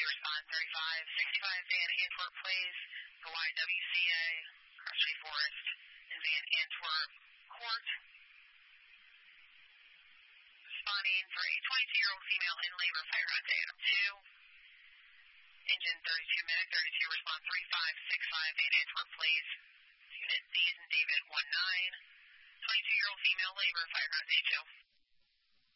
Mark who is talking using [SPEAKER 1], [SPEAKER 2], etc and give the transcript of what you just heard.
[SPEAKER 1] respond 3565 Van Antwerp, please. The YWCA, Crosby Forest, and Van Antwerp Court. Responding for a 22-year-old female in labor, fire on day 2. Engine 32 minute, 32, respond 3565 Van Antwerp, please. Unit D's and David 19. 22-year-old female labor, fire on day 2.